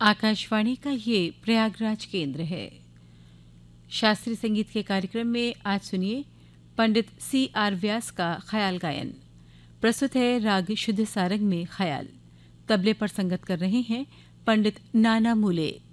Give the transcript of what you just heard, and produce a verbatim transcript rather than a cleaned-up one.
आकाशवाणी का ये प्रयागराज केंद्र है। शास्त्रीय संगीत के कार्यक्रम में आज सुनिए पंडित सी आर व्यास का ख्याल गायन। प्रस्तुत है राग शुद्ध सारंग में ख्याल। तबले पर संगत कर रहे हैं पंडित नाना मूले।